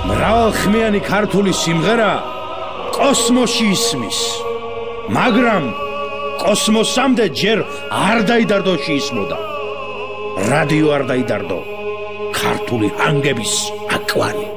მრავალხმიანი ქართული სიმღერა კოსმოსში ისმის, მაგრამ კოსმოსამდე ჯერ არ დაიდარდოში ისმოდა. რადიო არ დაიდარდო, ქართული ჰანგების აკვანი.